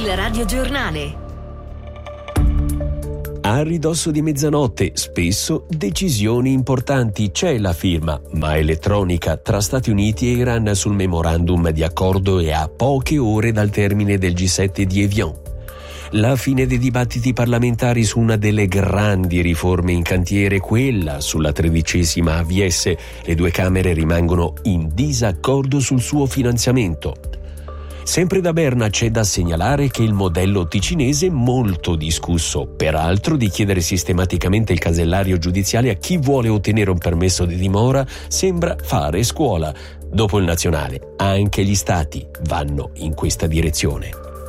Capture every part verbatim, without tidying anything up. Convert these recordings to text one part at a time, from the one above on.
Il radiogiornale. A ridosso di mezzanotte, spesso decisioni importanti. C'è la firma, ma elettronica, tra Stati Uniti e Iran sul memorandum di accordo e a poche ore dal termine del G sette di Evian. La fine dei dibattiti parlamentari su una delle grandi riforme in cantiere, quella sulla tredicesima A V S. Le due Camere rimangono in disaccordo sul suo finanziamento. Sempre da Berna c'è da segnalare che il modello ticinese, molto discusso, peraltro di chiedere sistematicamente il casellario giudiziale a chi vuole ottenere un permesso di dimora, sembra fare scuola. Dopo il nazionale, anche gli stati vanno in questa direzione.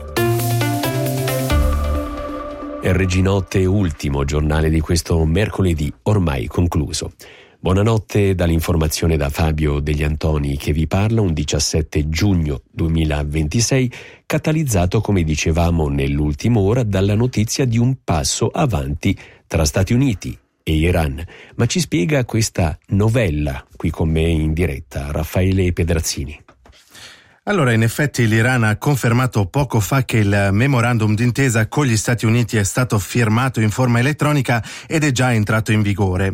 Il Reginotte, ultimo giornale di questo mercoledì, ormai concluso. Buonanotte dall'informazione da Fabio Degli Antoni che vi parla, un diciassette giugno duemilaventisei, catalizzato, come dicevamo nell'ultima ora, dalla notizia di un passo avanti tra Stati Uniti e Iran. Ma ci spiega questa novella, qui con me in diretta, Raffaele Pedrazzini. Allora, in effetti l'Iran ha confermato poco fa che il memorandum d'intesa con gli Stati Uniti è stato firmato in forma elettronica ed è già entrato in vigore.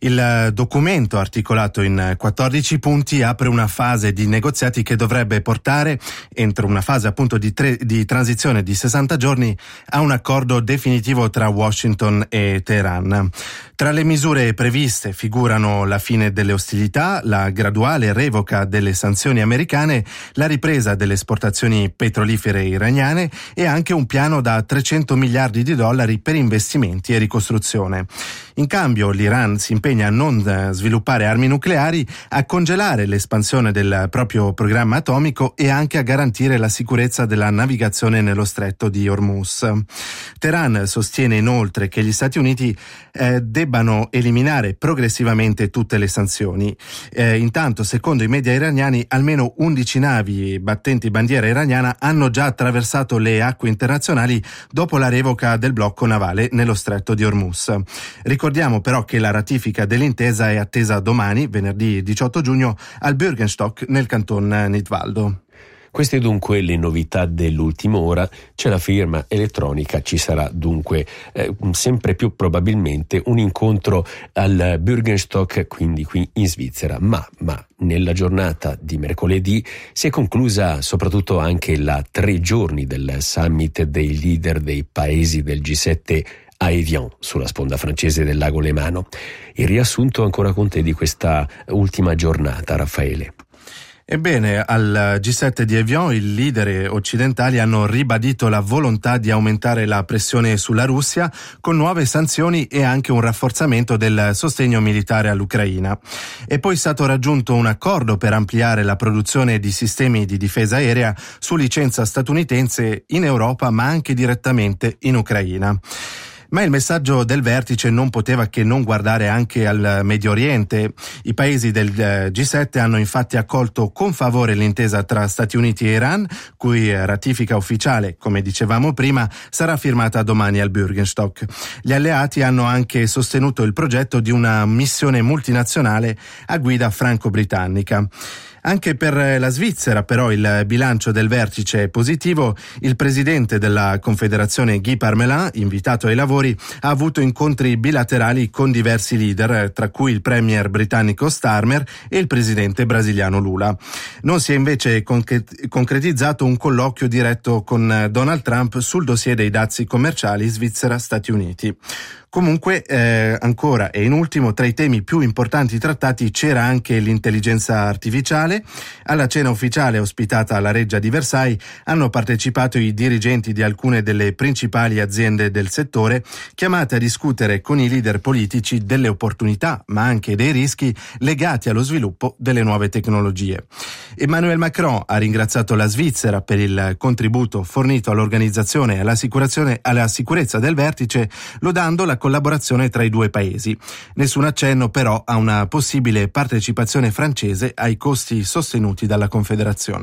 Il documento, articolato in quattordici punti, apre una fase di negoziati che dovrebbe portare, entro una fase appunto di, tre, di transizione di sessanta giorni, a un accordo definitivo tra Washington e Teheran. Tra le misure previste figurano la fine delle ostilità, la graduale revoca delle sanzioni americane, la ripresa delle esportazioni petrolifere iraniane e anche un piano da trecento miliardi di dollari per investimenti e ricostruzione. In cambio, l'Iran si impegna a non sviluppare armi nucleari, a congelare l'espansione del proprio programma atomico e anche a garantire la sicurezza della navigazione nello stretto di Hormuz. Teheran sostiene inoltre che gli Stati Uniti eh, debbano eliminare progressivamente tutte le sanzioni. Eh, intanto, secondo i media iraniani, almeno undici navi battenti bandiera iraniana hanno già attraversato le acque internazionali dopo la revoca del blocco navale nello stretto di Hormuz. Ricordiamo però che la ratifica dell'intesa è attesa domani, venerdì diciotto giugno, al Bürgenstock nel canton Nidwaldo. Queste dunque le novità dell'ultima ora. C'è la firma elettronica, ci sarà dunque eh, sempre più probabilmente un incontro al Bürgenstock, quindi qui in Svizzera, ma, ma nella giornata di mercoledì si è conclusa soprattutto anche la tre giorni del summit dei leader dei paesi del G sette a Evian, sulla sponda francese del lago Lemano. Il riassunto ancora con te di questa ultima giornata, Raffaele. Ebbene, al G sette di Evian i leader occidentali hanno ribadito la volontà di aumentare la pressione sulla Russia con nuove sanzioni e anche un rafforzamento del sostegno militare all'Ucraina. È poi stato raggiunto un accordo per ampliare la produzione di sistemi di difesa aerea su licenza statunitense in Europa, ma anche direttamente in Ucraina. Ma il messaggio del vertice non poteva che non guardare anche al Medio Oriente. I paesi del G sette hanno infatti accolto con favore l'intesa tra Stati Uniti e Iran, cui ratifica ufficiale, come dicevamo prima, sarà firmata domani al Bürgenstock. Gli alleati hanno anche sostenuto il progetto di una missione multinazionale a guida franco-britannica. Anche per la Svizzera però il bilancio del vertice è positivo. Il presidente della Confederazione Guy Parmelin, invitato ai lavori, ha avuto incontri bilaterali con diversi leader, tra cui il premier britannico Starmer e il presidente brasiliano Lula. Non si è invece concretizzato un colloquio diretto con Donald Trump sul dossier dei dazi commerciali Svizzera-Stati Uniti. Comunque, eh, ancora e in ultimo, tra i temi più importanti trattati c'era anche l'intelligenza artificiale. Alla cena ufficiale ospitata alla Reggia di Versailles hanno partecipato i dirigenti di alcune delle principali aziende del settore, chiamate a discutere con i leader politici delle opportunità, ma anche dei rischi legati allo sviluppo delle nuove tecnologie. Emmanuel Macron ha ringraziato la Svizzera per il contributo fornito all'organizzazione e all'assicurazione, alla sicurezza del vertice, lodando la collaborazione tra i due paesi. Nessun accenno però a una possibile partecipazione francese ai costi sostenuti dalla Confederazione.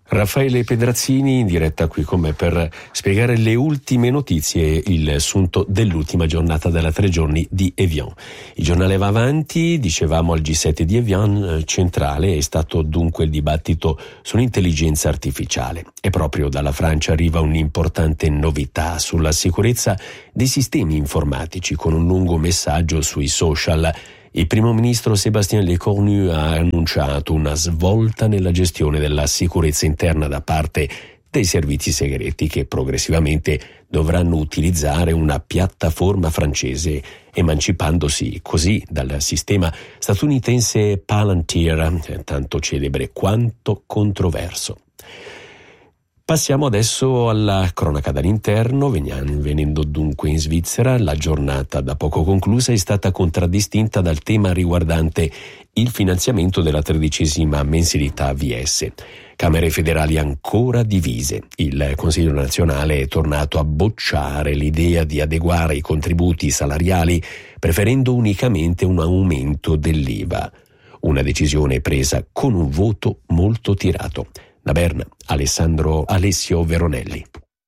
Raffaele Pedrazzini in diretta qui con me per spiegare le ultime notizie, il sunto dell'ultima giornata della tre giorni di Evian. Il giornale va avanti, dicevamo al G sette di Evian, centrale è stato dunque il dibattito sull'intelligenza artificiale e proprio dalla Francia arriva un'importante novità sulla sicurezza dei sistemi informatici con un lungo messaggio sui social. Il primo ministro Sébastien Lecornu ha annunciato una svolta nella gestione della sicurezza interna da parte dei servizi segreti che progressivamente dovranno utilizzare una piattaforma francese, emancipandosi così dal sistema statunitense Palantir, tanto celebre quanto controverso. Passiamo adesso alla cronaca dall'interno, venendo dunque in Svizzera. La giornata da poco conclusa è stata contraddistinta dal tema riguardante il finanziamento della tredicesima mensilità V S. Camere federali ancora divise. Il Consiglio nazionale è tornato a bocciare l'idea di adeguare i contributi salariali, preferendo unicamente un aumento dell'I V A. Una decisione presa con un voto molto tirato. Da Berna, Alessandro Alessio Veronelli.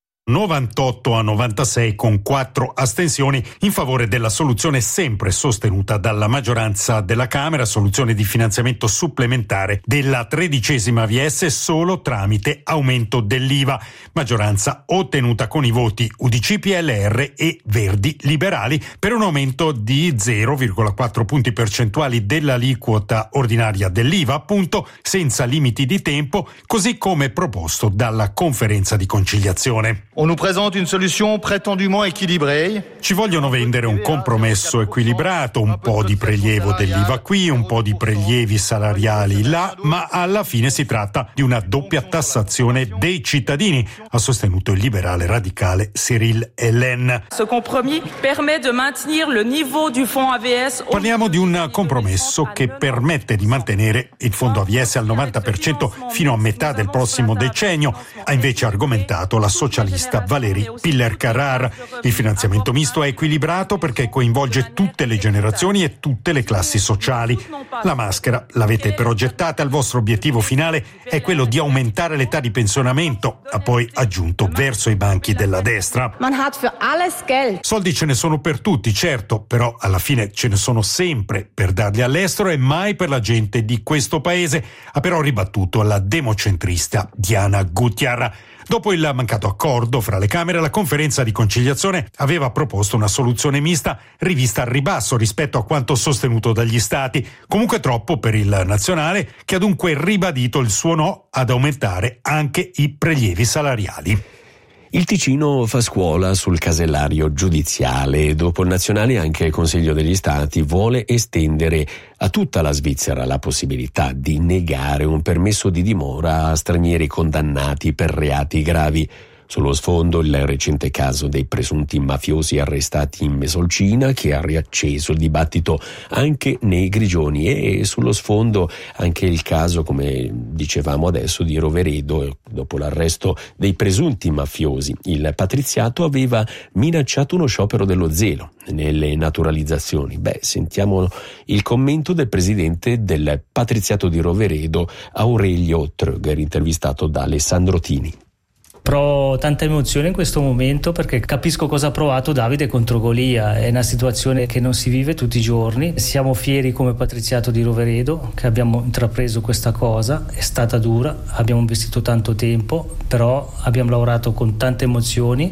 novantotto a novantasei con quattro astensioni in favore della soluzione sempre sostenuta dalla maggioranza della Camera, soluzione di finanziamento supplementare della tredicesima V S solo tramite aumento dell'I V A, maggioranza ottenuta con i voti U D C, P L R e Verdi Liberali per un aumento di zero virgola quattro punti percentuali dell'aliquota ordinaria dell'I V A, appunto senza limiti di tempo, così come proposto dalla conferenza di conciliazione. On nous présente une solution prétendument équilibrée. Ci vogliono vendere un compromesso equilibrato, un po' di prelievo dell'I V A qui, un po' di prelievi salariali là, ma alla fine si tratta di una doppia tassazione dei cittadini, ha sostenuto il liberale radicale Cyril Hélène. Ce compromis permet de maintenir le niveau du fonds A V S. Parliamo di un compromesso che permette di mantenere il fondo A V S al novanta per cento fino a metà del prossimo decennio, ha invece argomentato la socialista Valérie Piller-Carrard. Il finanziamento misto è equilibrato perché coinvolge tutte le generazioni e tutte le classi sociali. La maschera l'avete però gettata, il vostro obiettivo finale è quello di aumentare l'età di pensionamento, ha poi aggiunto verso i banchi della destra. Man hat für alles Geld. Soldi ce ne sono per tutti, certo, però alla fine ce ne sono sempre per darli all'estero e mai per la gente di questo paese, ha però ribattuto la democentrista Diana Gutiérrez. Dopo il mancato accordo fra le Camere, la conferenza di conciliazione aveva proposto una soluzione mista rivista al ribasso rispetto a quanto sostenuto dagli Stati, comunque troppo per il nazionale, che ha dunque ribadito il suo no ad aumentare anche i prelievi salariali. Il Ticino fa scuola sul casellario giudiziale. Dopo il nazionale anche il Consiglio degli Stati vuole estendere a tutta la Svizzera la possibilità di negare un permesso di dimora a stranieri condannati per reati gravi. Sullo sfondo il recente caso dei presunti mafiosi arrestati in Mesolcina, che ha riacceso il dibattito anche nei Grigioni, e sullo sfondo anche il caso, come dicevamo adesso, di Roveredo. Dopo l'arresto dei presunti mafiosi, il patriziato aveva minacciato uno sciopero dello zelo nelle naturalizzazioni. Beh, sentiamo il commento del presidente del patriziato di Roveredo, Aurelio Tröger, intervistato da Alessandro Tini. Provo tanta emozione in questo momento perché capisco cosa ha provato Davide contro Golia. È una situazione che non si vive tutti i giorni. Siamo fieri come patriziato di Roveredo che abbiamo intrapreso questa cosa. È stata dura, abbiamo investito tanto tempo, però abbiamo lavorato con tante emozioni,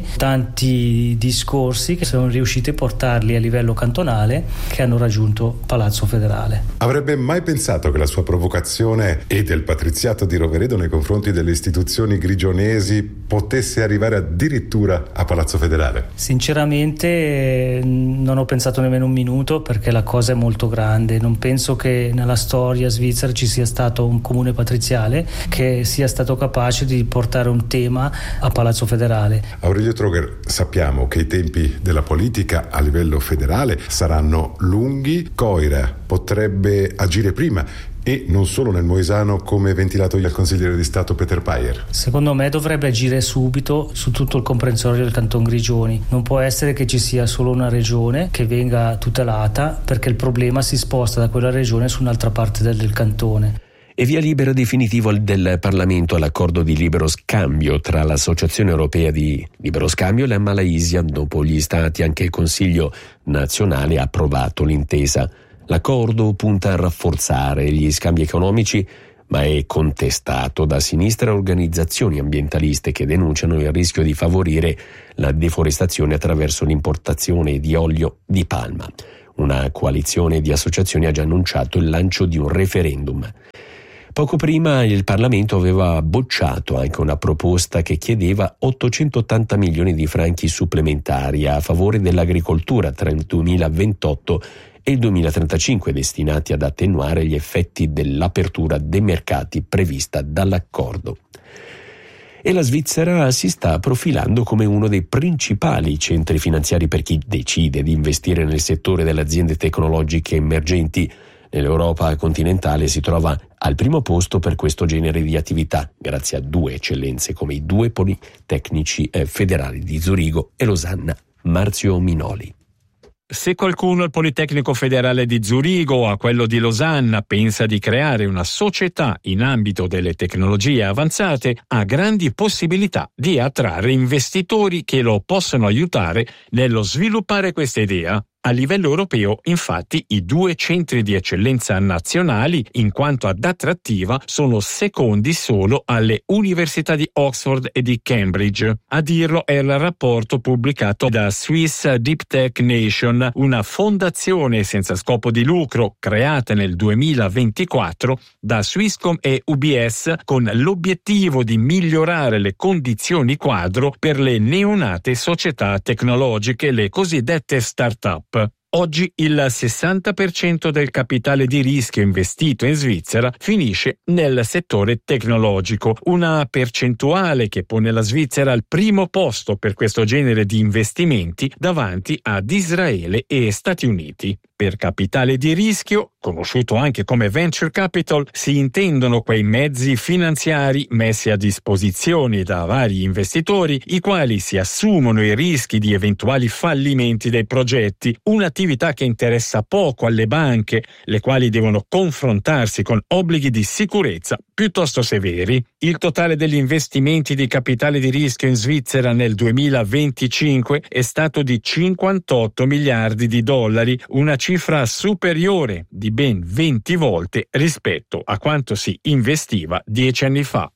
tanti discorsi che siamo riusciti a portarli a livello cantonale, che hanno raggiunto Palazzo Federale. Avrebbe mai pensato che la sua provocazione e del patriziato di Roveredo nei confronti delle istituzioni grigionesi potesse arrivare addirittura a Palazzo Federale? Sinceramente non ho pensato nemmeno un minuto, perché la cosa è molto grande. Non penso che nella storia svizzera ci sia stato un comune patriziale che sia stato capace di portare un tema a Palazzo Federale. Aurelio Tröger, sappiamo che i tempi della politica a livello federale saranno lunghi. Coira potrebbe agire prima e non solo nel Moesano, come ventilato dal consigliere di Stato Peter Payer. Secondo me dovrebbe agire subito su tutto il comprensorio del Canton Grigioni. Non può essere che ci sia solo una regione che venga tutelata, perché il problema si sposta da quella regione su un'altra parte del, del cantone. E via libera definitivo del Parlamento all'accordo di libero scambio tra l'Associazione Europea di Libero Scambio e la Malaysia. Dopo gli Stati, anche il Consiglio nazionale ha approvato l'intesa. L'accordo punta a rafforzare gli scambi economici, ma è contestato da sinistra organizzazioni ambientaliste che denunciano il rischio di favorire la deforestazione attraverso l'importazione di olio di palma. Una coalizione di associazioni ha già annunciato il lancio di un referendum. Poco prima il Parlamento aveva bocciato anche una proposta che chiedeva ottocentottanta milioni di franchi supplementari a favore dell'agricoltura tra il duemilaventotto e il duemilatrentacinque, destinati ad attenuare gli effetti dell'apertura dei mercati prevista dall'accordo. E la Svizzera si sta profilando come uno dei principali centri finanziari per chi decide di investire nel settore delle aziende tecnologiche emergenti. Nell'Europa continentale si trova al primo posto per questo genere di attività, grazie a due eccellenze come i due politecnici federali di Zurigo e Losanna. Marzio Minoli. Se qualcuno al Politecnico Federale di Zurigo o a quello di Losanna pensa di creare una società in ambito delle tecnologie avanzate, ha grandi possibilità di attrarre investitori che lo possono aiutare nello sviluppare questa idea. A livello europeo, infatti, i due centri di eccellenza nazionali, in quanto ad attrattiva, sono secondi solo alle università di Oxford e di Cambridge. A dirlo è il rapporto pubblicato da Swiss Deep Tech Nation, una fondazione senza scopo di lucro creata nel duemilaventiquattro da Swisscom e U B S con l'obiettivo di migliorare le condizioni quadro per le neonate società tecnologiche, le cosiddette start-up. Oggi il sessanta per cento del capitale di rischio investito in Svizzera finisce nel settore tecnologico, una percentuale che pone la Svizzera al primo posto per questo genere di investimenti davanti ad Israele e Stati Uniti. Per capitale di rischio, conosciuto anche come venture capital, si intendono quei mezzi finanziari messi a disposizione da vari investitori, i quali si assumono i rischi di eventuali fallimenti dei progetti, un'attività che interessa poco alle banche, le quali devono confrontarsi con obblighi di sicurezza piuttosto severi. Il totale degli investimenti di capitale di rischio in Svizzera nel duemilaventicinque è stato di cinquantotto miliardi di dollari, una cifra superiore di ben venti volte rispetto a quanto si investiva dieci anni fa.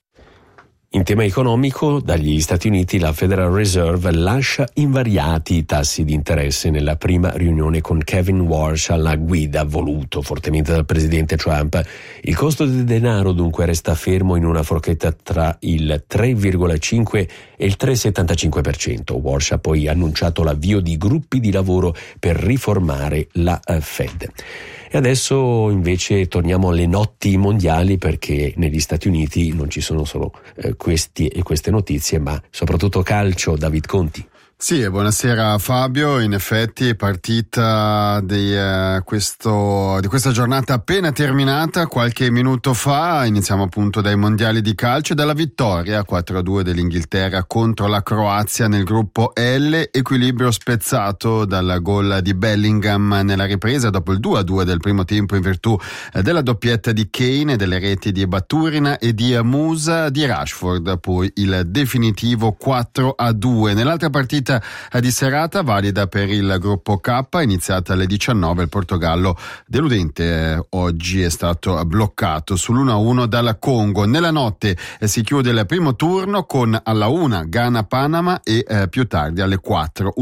In tema economico, dagli Stati Uniti la Federal Reserve lascia invariati i tassi di interesse nella prima riunione con Kevin Warsh alla guida, voluto fortemente dal presidente Trump. Il costo del denaro dunque resta fermo in una forchetta tra il tre virgola cinque e il tre virgola settantacinque per cento. Warsh ha poi annunciato l'avvio di gruppi di lavoro per riformare la Fed. E adesso invece torniamo alle notti mondiali, perché negli Stati Uniti non ci sono solo eh, questi e queste notizie, ma soprattutto calcio. David Conti. Sì, buonasera Fabio. In effetti partita di, eh, questo, di questa giornata appena terminata qualche minuto fa. Iniziamo appunto dai mondiali di calcio e dalla vittoria quattro a due dell'Inghilterra contro la Croazia nel gruppo L, equilibrio spezzato dal gol di Bellingham nella ripresa dopo il due a due del primo tempo in virtù eh, della doppietta di Kane e delle reti di Baturina e di Musa, di Rashford, poi il definitivo quattro a due. Nell'altra partita di serata valida per il gruppo K, iniziata alle diciannove, il Portogallo deludente oggi è stato bloccato sull'uno a uno dalla Congo. Nella notte eh, si chiude il primo turno con alla una Ghana-Panama e eh, più tardi alle quattro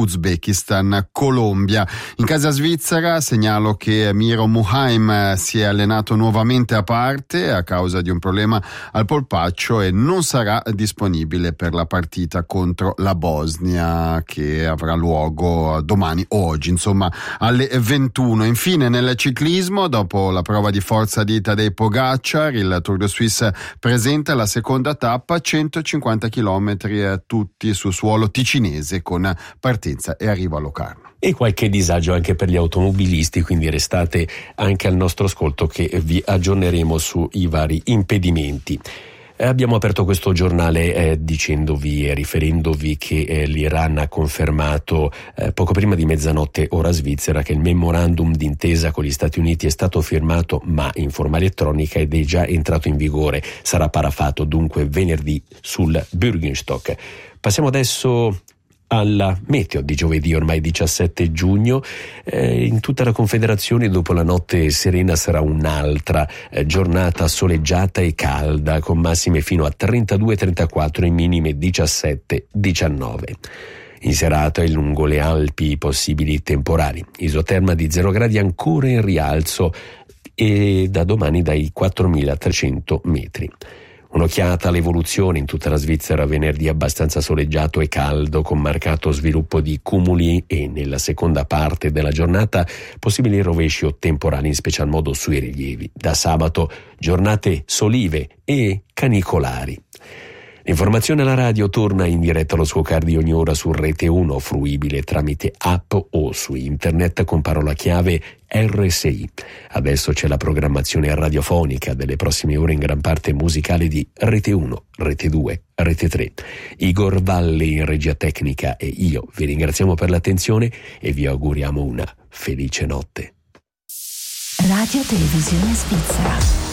Uzbekistan-Colombia. In casa svizzera segnalo che Miro Muheim si è allenato nuovamente a parte a causa di un problema al polpaccio e non sarà disponibile per la partita contro la Bosnia, che avrà luogo domani o oggi, insomma alle ventuno. Infine nel ciclismo, dopo la prova di forza di Tadej Pogacar, il Tour de Suisse presenta la seconda tappa, centocinquanta chilometri tutti su suolo ticinese con partenza e arrivo a Locarno. E qualche disagio anche per gli automobilisti, quindi restate anche al nostro ascolto che vi aggiorneremo sui vari impedimenti. Abbiamo aperto questo giornale eh, dicendovi e riferendovi che eh, l'Iran ha confermato eh, poco prima di mezzanotte ora svizzera che il memorandum d'intesa con gli Stati Uniti è stato firmato ma in forma elettronica ed è già entrato in vigore. Sarà parafato dunque venerdì sul Bürgenstock. Passiamo adesso alla meteo di giovedì, ormai diciassette giugno. Eh, in tutta la Confederazione dopo la notte serena sarà un'altra eh, giornata soleggiata e calda con massime fino a trentadue trentaquattro e minime diciassette diciannove. In serata e lungo le Alpi possibili temporali, isoterma di zero gradi ancora in rialzo e da domani dai quattromilatrecento metri. Un'occhiata all'evoluzione in tutta la Svizzera, venerdì abbastanza soleggiato e caldo con marcato sviluppo di cumuli e nella seconda parte della giornata possibili rovesci o temporali in special modo sui rilievi. Da sabato giornate solive e canicolari. L'informazione alla radio torna in diretta allo suo car di ogni ora su Rete uno, fruibile tramite app o su internet con parola chiave R S I. Adesso c'è la programmazione radiofonica delle prossime ore in gran parte musicale di Rete uno, Rete due, Rete tre. Igor Valli in regia tecnica e io vi ringraziamo per l'attenzione e vi auguriamo una felice notte. Radio Televisione Svizzera.